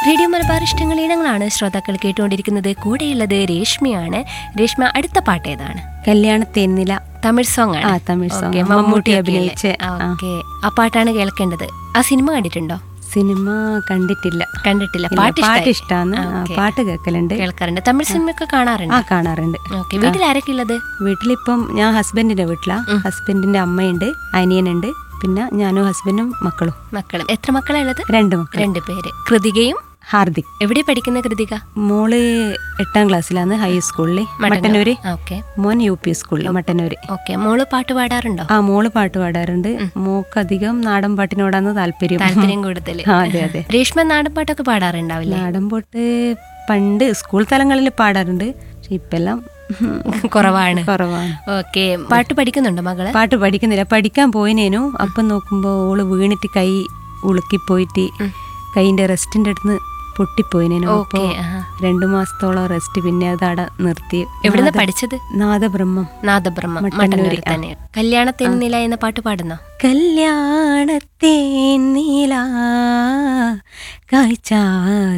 Radio Malabar ഇഷ്ടങ്ങൾ ഇനങ്ങളാണ് ശ്രോതാക്കൾ കേട്ടുകൊണ്ടിരിക്കുന്നത്. കൂടെയുള്ളത് രേഷ്മയാണ്. രേഷ്മ, അടുത്ത പാട്ട് ഏതാണ്? കല്യാണത്തേന്നില, തമിഴ് സോങ് ആണ്. തമിഴ് സോങ്, ഓക്കേ, മമ്മൂട്ടി അഭിനയിച്ച. ഓക്കെ, ആ പാട്ടാണ് കേൾക്കേണ്ടത്. ആ സിനിമ കണ്ടിട്ടുണ്ടോ? സിനിമ കണ്ടിട്ടില്ല. പാട്ട് ഇഷ്ടമാണ്. പാട്ട് കേൾക്കാറുണ്ട്. തമിഴ് സിനിമയൊക്കെ കാണാറുണ്ട്? കാണാറുണ്ട്. ഓക്കെ, വീട്ടിൽ ആരൊക്കെ ഉള്ളത്? വീട്ടിലിപ്പം ഞാൻ ഹസ്ബൻഡിന്റെ വീട്ടിലാ. ഹസ്ബൻഡിന്റെ അമ്മയുണ്ട്, അനിയനുണ്ട്, പിന്നെ ഞാനും ഹസ്ബൻഡും മക്കളും. എത്ര മക്കളാ ഉള്ളത്? 2 മക്കൾ. 2 പേര്. കൃതികയും ഹാർദിക്. എവിടെ പഠിക്കുന്ന കൃതിക? മോള് 8ാം ക്ലാസ്സിലാണ്, ഹൈസ്കൂളില് മട്ടന്നൂര്. മോൻ UP സ്കൂളില് മട്ടന്നൂര്. ഓക്കെ, മോള് പാട്ട് പാടാറുണ്ടോ? മോള് പാട്ട് പാടാറുണ്ട്. മോക്ക് അധികം നാടൻ പാട്ടിനോടാണ് താല്പര്യം കൂടുതൽ. അതെ. രേഷ്മ നാടൻ പാട്ടൊക്കെ പാടാറുണ്ടാവില്ല? നാടൻ പാട്ട് പണ്ട് സ്കൂൾ തലങ്ങളിൽ പാടാറുണ്ട്, പക്ഷെ ഇപ്പെല്ലാം കുറവാണ്. ഓക്കെ, പാട്ട് പഠിക്കുന്നുണ്ടോ മകള്? പാട്ട് പഠിക്കുന്നില്ല. പഠിക്കാൻ പോയിനേനു. അപ്പം നോക്കുമ്പോ ഓള് വീണിട്ട് കൈ ഉളുക്കിപ്പോയിട്ട് കൈന്റെ റെസ്റ്റിന്റെ അടുത്ത് പൊട്ടിപ്പോയിനേനു. അപ്പൊ 2 മാസത്തോളം റെസ്റ്റ്. പിന്നെ അത് അവിടെ നിർത്തി. എവിടുന്ന പഠിച്ചത്? നാദബ്രഹ്മം മട്ടന്നൂരിൽ തന്നെ. കല്യാണത്തേന്നില എന്ന പാട്ട് പാടുന്നോ? കല്യാണത്തേന്നില കാഴ്ച